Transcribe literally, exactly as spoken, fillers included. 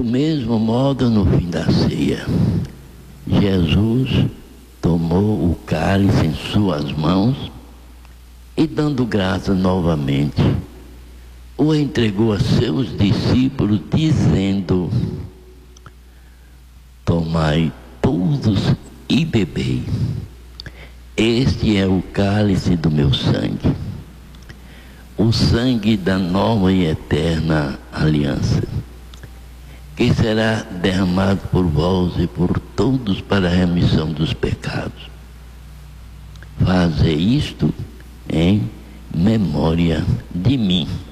Do mesmo modo, no fim da ceia, Jesus tomou o cálice em suas mãos e, dando graça novamente, o entregou a seus discípulos, dizendo: tomai todos e bebei. Este é o cálice do meu sangue, o sangue da nova e eterna aliança, que será derramado por vós e por todos para a remissão dos pecados. Fazei isto em memória de mim.